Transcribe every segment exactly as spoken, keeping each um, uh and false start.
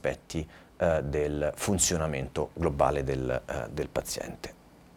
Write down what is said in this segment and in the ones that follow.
aspetti eh, del funzionamento globale del, eh, del paziente.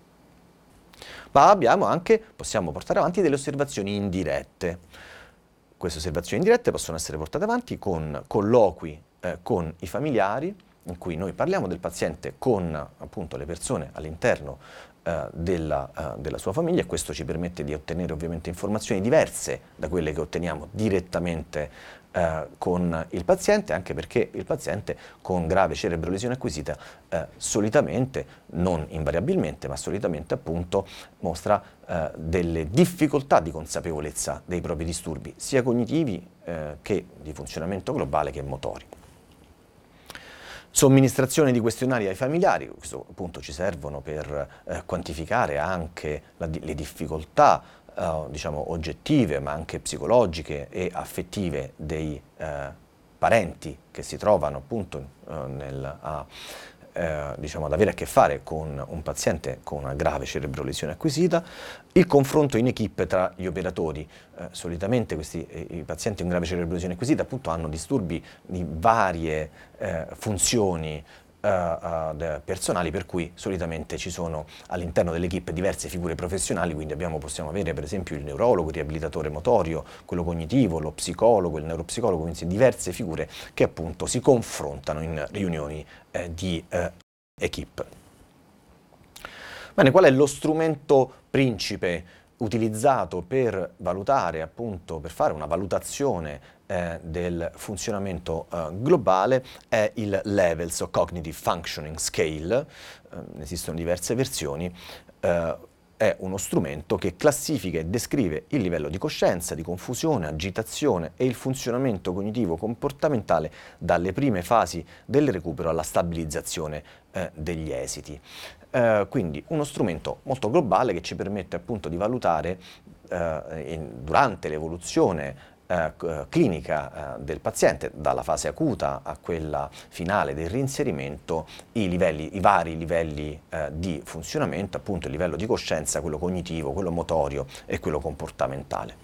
Ma abbiamo anche, possiamo portare avanti delle osservazioni indirette. Queste osservazioni indirette possono essere portate avanti con colloqui eh, con i familiari, in cui noi parliamo del paziente con appunto le persone all'interno eh, della, eh, della sua famiglia, e questo ci permette di ottenere ovviamente informazioni diverse da quelle che otteniamo direttamente eh, con il paziente, anche perché il paziente con grave cerebrolesione acquisita eh, solitamente, non invariabilmente, ma solitamente appunto mostra eh, delle difficoltà di consapevolezza dei propri disturbi, sia cognitivi eh, che di funzionamento globale che motori. Somministrazione di questionari ai familiari, questo appunto ci servono per eh, quantificare anche la, le difficoltà eh, diciamo oggettive ma anche psicologiche e affettive dei eh, parenti che si trovano appunto eh, nel, a, eh, diciamo, ad avere a che fare con un paziente con una grave cerebrolesione acquisita. Il confronto in equipe tra gli operatori, eh, solitamente questi eh, i pazienti con grave cerebrolesione acquisita appunto hanno disturbi di varie eh, funzioni eh, eh, personali, per cui solitamente ci sono all'interno dell'equipe diverse figure professionali, quindi abbiamo, possiamo avere per esempio il neurologo, il riabilitatore motorio, quello cognitivo, lo psicologo, il neuropsicologo, quindi diverse figure che appunto si confrontano in riunioni eh, di eh, equipe. Bene, qual è lo strumento principe utilizzato per valutare, appunto, per fare una valutazione eh, del funzionamento eh, globale? È il Levels of Cognitive Functioning Scale, eh, esistono diverse versioni, eh, è uno strumento che classifica e descrive il livello di coscienza, di confusione, agitazione e il funzionamento cognitivo comportamentale dalle prime fasi del recupero alla stabilizzazione eh, degli esiti. Uh, quindi uno strumento molto globale che ci permette appunto di valutare uh, in, durante l'evoluzione uh, clinica uh, del paziente, dalla fase acuta a quella finale del reinserimento, i, livelli, i vari livelli uh, di funzionamento, appunto il livello di coscienza, quello cognitivo, quello motorio e quello comportamentale.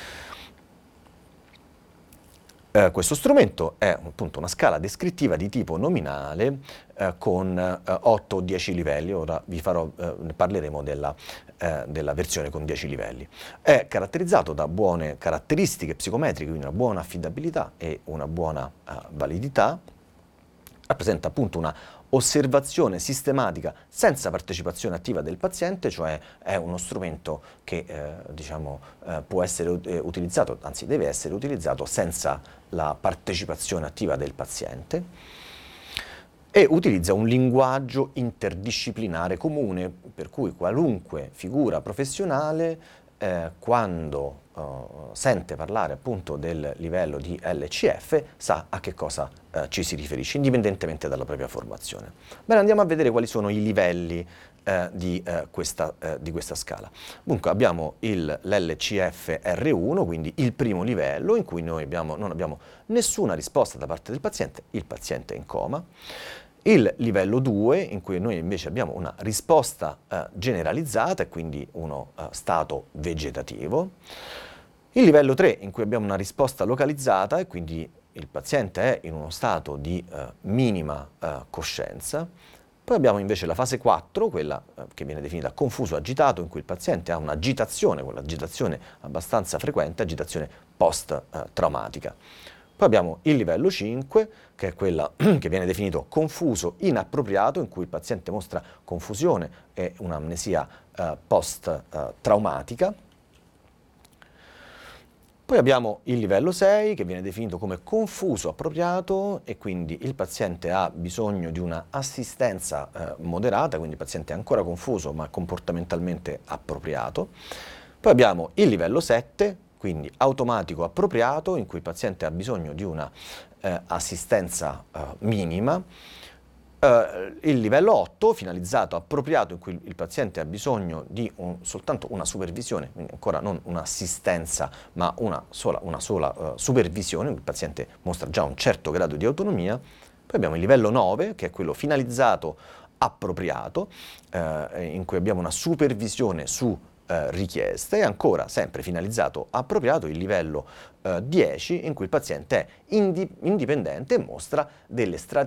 Eh, questo strumento è appunto una scala descrittiva di tipo nominale eh, con eh, otto o dieci livelli. Ora vi farò, eh, ne parleremo della, eh, della versione con dieci livelli. È caratterizzato da buone caratteristiche psicometriche, quindi una buona affidabilità e una buona eh, validità. Rappresenta appunto una osservazione sistematica senza partecipazione attiva del paziente, cioè è uno strumento che eh, diciamo, eh, può essere utilizzato, anzi deve essere utilizzato senza la partecipazione attiva del paziente, e utilizza un linguaggio interdisciplinare comune, per cui qualunque figura professionale eh, quando eh, sente parlare appunto del livello di L C F sa a che cosa eh, ci si riferisce, indipendentemente dalla propria formazione. Bene, andiamo a vedere quali sono i livelli eh, di, eh, questa, eh, di questa scala. Dunque abbiamo l'L C F R uno, quindi il primo livello, in cui noi abbiamo, non abbiamo nessuna risposta da parte del paziente, il paziente è in coma. Il livello due, in cui noi invece abbiamo una risposta eh, generalizzata e quindi uno eh, stato vegetativo. Il livello tre, in cui abbiamo una risposta localizzata e quindi il paziente è in uno stato di eh, minima eh, coscienza. Poi abbiamo invece la fase quattro, quella eh, che viene definita confuso agitato, in cui il paziente ha un'agitazione, quell'agitazione abbastanza frequente, agitazione post-traumatica. Poi abbiamo il livello cinque, che è quella che viene definito confuso inappropriato, in cui il paziente mostra confusione e un'amnesia eh, post-traumatica. Poi abbiamo il livello sei, che viene definito come confuso appropriato, e quindi il paziente ha bisogno di una assistenza eh, moderata, quindi il paziente è ancora confuso ma comportamentalmente appropriato. Poi abbiamo il livello sette, quindi automatico appropriato, in cui il paziente ha bisogno di una eh, assistenza eh, minima. Uh, il livello otto, finalizzato appropriato, in cui il, il paziente ha bisogno di un, soltanto una supervisione, quindi ancora non un'assistenza, ma una sola, una sola uh, supervisione, il paziente mostra già un certo grado di autonomia. Poi abbiamo il livello nove, che è quello finalizzato appropriato, uh, in cui abbiamo una supervisione su Uh, richieste, e ancora sempre finalizzato appropriato il livello uh, dieci, in cui il paziente è indi indipendente e mostra delle strategie